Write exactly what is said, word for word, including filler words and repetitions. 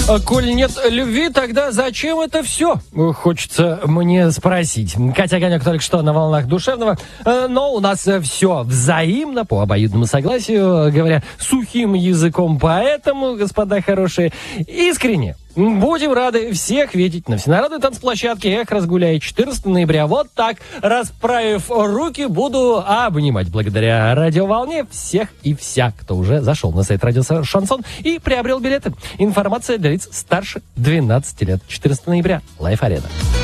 А коль нет любви, тогда зачем это все? Хочется мне спросить. Катя Огонек только что на волнах душевного, но у нас все взаимно, по обоюдному согласию, говоря сухим языком, поэтому, господа хорошие, искренне. Будем рады всех видеть на всенародной танцплощадке «Эх, разгуляй» четырнадцатого ноября. Вот так, расправив руки, буду обнимать благодаря радиоволне всех и вся, кто уже зашел на сайт Радио Шансон и приобрел билеты. Информация для лиц старше двенадцати лет. четырнадцатого ноября. Лайф-арена.